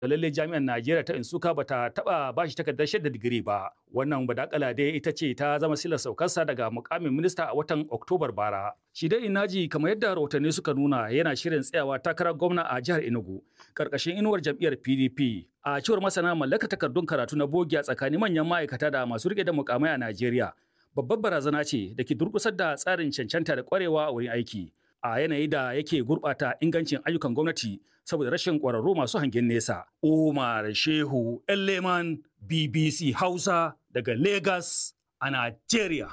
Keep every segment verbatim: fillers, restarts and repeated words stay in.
da lalle jami'ar Najeriya ta Insuka bata taba bashi takardar shaidar digiri ba. Wannan badakala dai ita ce ta zama silar saukarsa daga mukamin minista a watan Oktobar bara. Shi dai Inaji kamar yadda rahotanni suka nuna yana shirin tsayawa takarar gwamna a jihar Enugu karkashin inuwar jam'iyyar P D P. A cewar masana mallakar takardun karatu na bogi a tsakanin manyan ma'aikata da masu rike da mukamai a Najeriya. Babbar barazana ce da ke durkusar da tsarin cancanta da kwarewa a wurin aiki. A yanayi da yake gurɓata ingancin ayyukan gwamnati saboda rashin ƙwararru masu hangen nesa. Umar Shehu Elleman B B C Hausa daga Lagos a Najeriya.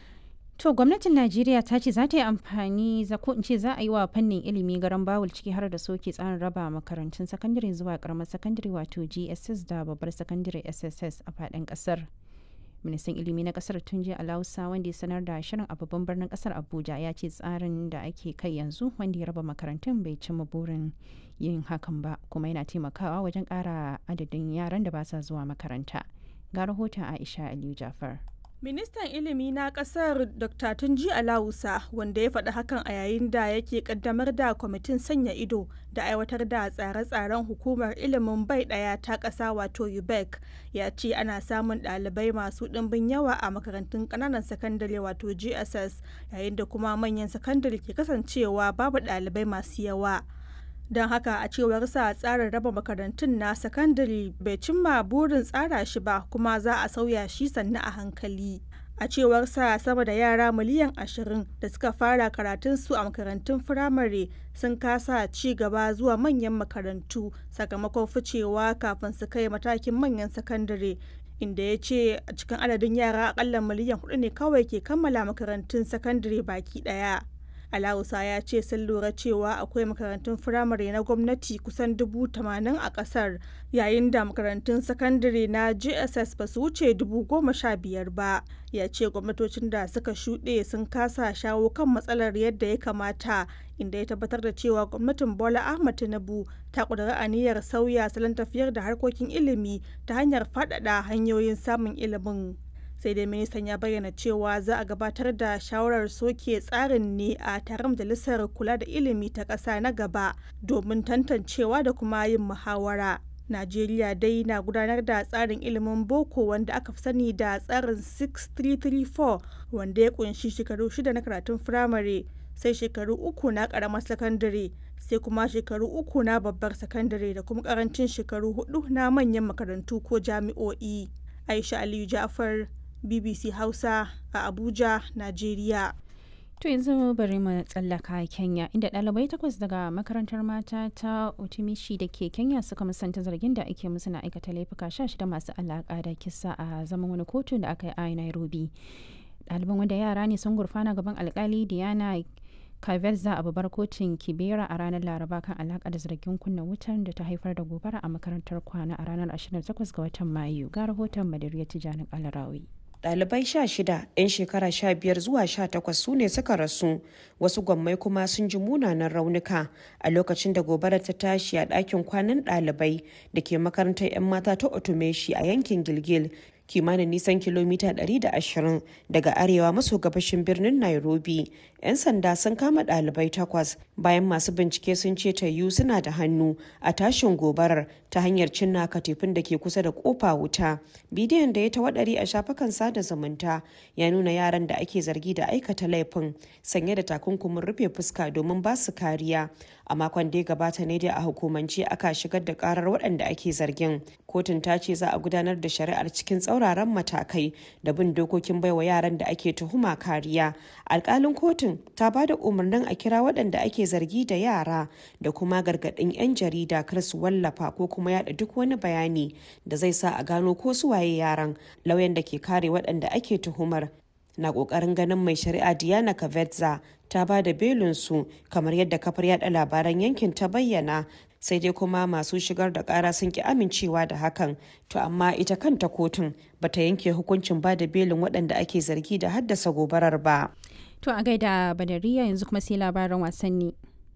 To gwamnatin Najeriya ta ce za ta yi amfani za ko in ce za a yi wa fannin ilimi garan bawul ciki har da soke tsarin raba makarantun sakandare zuwa karamar sakandare wato G S S da babbar sakandare S S S a faɗin ƙasar. Ministan ilimi na kasar Tunji Alausa wanda ya sanar da shirin a babban birnin kasar Abuja ya ce tsarin da ake kai yanzu wanda ya raba makarantun bai cimma burin yin hakan ba kuma yana taimakawa wajen ƙara adadin yaran da ba sa zuwa makaranta. Ga rahoton Aisha Aliyu Jafar. Ministan ilimi na kasar Doctor Tunji Alausa wanda ya faɗi hakan a yayin da yake kaddamar da kwamitin sanya ido da aiwatar da tsare-tsaren hukumar ilimin bai ɗaya ta ƙasa wato U B E C ya ce ana samun ɗalibai masu ɗimbin yawa a makarantun ƙananan sakandare wato G S S yayin da kuma manyan sakandare ke kasancewa babu ɗalibai masu yawa. Don haka a cewar sa tsarin raba makarantun na sakandare bai cimma burin tsara shi ba kuma za a sauya shi sannu a hankali. A cewar sa sama da yara miliyan ashirin da suka fara karatunsu a makarantun firamare sun kasa ci gaba zuwa manyan makarantu sakamakon ficewa kafin su kai matakin manyan sakandare. Inda ya ce a cikin adadin yara akalla miliyan hudu ne kawai ke kammala makarantun sakandare baki daya. Alausa ya ce sun lura cewa akwai makarantun firamare na gwamnati kusan dubu tamanin a kasar yayin da makarantun sakandare na G S S ba su wuce dubu goma sha biyar ba. Ya ce gwamnatocin da suka shuɗe sun kasa shawo kan matsalar yadda ya kamata inda ya tabbatar da cewa gwamnatin Bola Ahmed Tinubu ta ƙudiri aniyar sauya salon tafiyar da harkokin ilimi ta hanyar faɗaɗa hanyoyin samun ilimin. Sai dai ministan ya bayyana cewa za a gabatar da shawarar soke tsarin ne a taron majalisar kula da ilimi ta ƙasa na gaba domin tantancewa da kuma yin muhawara. Najeriya dai na gudanar da tsarin ilimin boko wanda aka fi sani da tsarin six three three four wanda ya kunshi shekaru shida na karatun firamare sai shekaru uku na ƙaramar sakandare sai kuma shekaru uku na babbar sakandare da kuma ƙarancin shekaru hudu na manyan makarantu ko jami'o'i. Aisha Aliyu Ja'far B B C Hausa a Abuja, Najeriya. To yanzu bari mu tsallaka Kenya inda ɗalibai takwas daga makarantar mata ta Otimishi da ke Kenya suka musanta zargin da ake musu na aikata laifuka sha shida masu alaƙa da kisa a zaman wani kotu da aka yi a Nairobi. Ɗaliban wanda yara ne sun gurfana gaban alƙali Diana Kavelza a babbar kotun Kibera a ranar Laraba kan alaƙa da zargin kunna wutar da ta haifar da gobara a makarantar kwana a ranar ashirin da takwas ga watan Mayu. Ga rahoton Madariya Tijjani Alarawi. Ɗalibai sha shida 'yan shekara sha biyar zuwa sha takwas su ne suka rasu, wasu gwammai kuma sun ji munanan raunuka a lokacin da gobarar ta tashi a ɗakin kwanan ɗalibai da ke makarantar 'yan mata ta Otomeshi a yankin Gilgil, kimanin nisan kilomita ɗari da ashirin daga arewa maso gabashin birnin Nairobi. 'Yan sanda sun kama ɗalibai takwas bayan masu bincike sun ce tayu suna da hannu a tashin gobarar ta hanyar cinna katifin da ke kusa da kofa wuta. Bidiyon da ya tawaɗari a shafukan sada zumunta ya nuna yaran da ake zargi da aikata laifin sanye da takunkumin rufe fuska domin ba su kariya. A makon da ya gabata ne dai a hukumance aka shigar da karar waɗanda ake zargin. Kotun ta ce za a gudanar da shari'ar cikin tsauraran matakai da bin dokokin baiwa yaran da ake tuhuma kariya. Alƙalin kotun ta ba da umarnin a kira waɗanda ake zargi da yara da kuma gargaɗin 'yan jarida kar su wallafa ko kuma yada duk wani bayani da zai sa a gano ko su waye yaran. Lauyan da ke kare waɗanda ake tuhumar na ƙoƙarin ganin mai shari'a Diana Kavetza ta ba da belinsu kamar yadda kafar yada labaran yankin ta bayyana, sai dai kuma masu shigar da ƙara sun ki amincewa da hakan. To amma ita kanta kotun bata yanke hukuncin ba da belin waɗanda ake zargi da haddasa gobarar ba. To a gaida Badariya yanzu kuma sai labaran wasanni.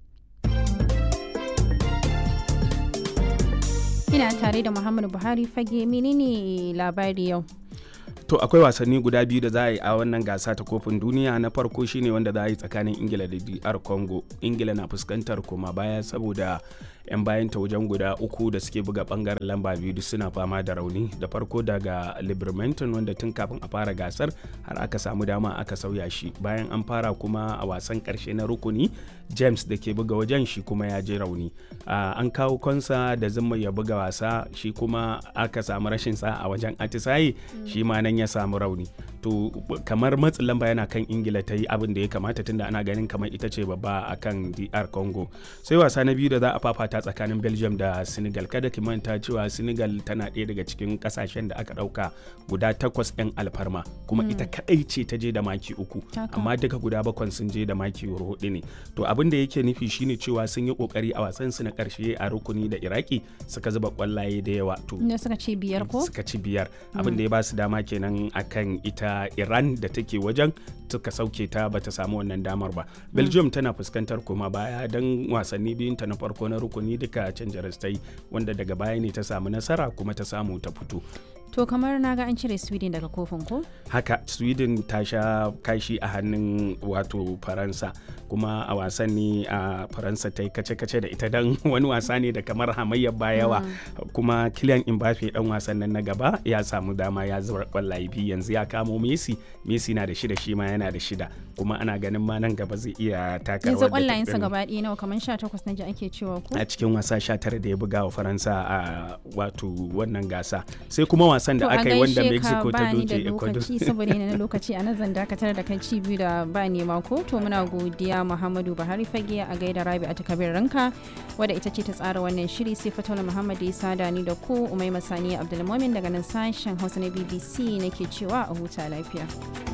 Ina tare da Muhammadu Buhari fage, menene labari yau? To akwai wasanni guda biyu da za a yi a wannan gasa ta kofin duniya. Na farko shine wanda za a yi tsakanin Ingila da D R Congo. Ingila na fuskantar koma baya saboda 'yan bayan ta wajen guda uku da suke buga bangaren lamba biyu duk suna fama da rauni, da farko daga Libermanton wanda tun kafin a fara gasar har aka samu dama aka sauya shi, bayan an fara kuma a wasan karshe na rukuni James da ke buga wajen shi kuma ya je rauni. Uh, an kawo Konsa da zuma ya buga wasa shi kuma aka samu rashin sa a wajen atisaye mm. shi ma nan ya samu rauni. To kamar matsin lamba yana kan Ingila ta yi abin da ya kamata tunda ana ganin kamar ita ce babba a kan D R Congo. Sai wasa na biyu da za a fafata tsakanin Belgium da Senegal, kada ki manta cewa Senegal tana ɗaya daga cikin kasashen da aka ɗauka guda takwas 'yan alfarma kuma mm. ita kaɗai ce ta je da maki uku amma duka guda bakwan sun je da maki hudu ne. To abin da yake nufi shine cewa sun yi kokari a wasan su na karshe a rukuni da Iraki suka zuba kwallaye da yawa, to ne suka ci biyar ko suka ci biyar abin da ya ba su dama kenan akan ita Iran da take wajen suka sauke ta bata samu wannan damar ba. Belgium tana fuskantar kuma baya dan wasanni biyun ta na farko na rukuni duka canja rastai wanda daga baya ne ta samu nasara kuma ta samu ta fito. To kamar na ga an cire Sweden daga kofin ko? Haka, Sweden ta sha kashi a hannun wato Faransa kuma a wasan ne a Faransa ta yi kace-kace da ita dan wani wasa ne da kamar hamayyar bayawa mm. kuma Kylian Mbappe dan wasan nan na gaba ya samu dama ya zubar kwallaye biyu, yanzu ya kamo Messi, Messi na da shida shi ma yana da shida kuma ana ganin ma nan gaba zai iya taka rawar da kwallayen sa gaba ɗaya nawa kamar sha takwas na ji ake cewa ko? A cikin wasa sha tara da ya buga wa Faransa a wato wannan gasa. Sai kuma wasan da aka yi wanda Mexico ta doke Ecuador. Saboda yana lokaci a nan zan dakatar da kai ci biyu da ba nema ko, to muna godiya Muhammadu Buhari Fage a gaida Rabi'a ta Kabir Ranka wadda ita ce ta tsara wannan shiri, sai Fatola Muhammad Isa da ni da ku Umaima Sani Abdulmumin daga nan sashen Hausa na B B C nake cewa a huta lafiya.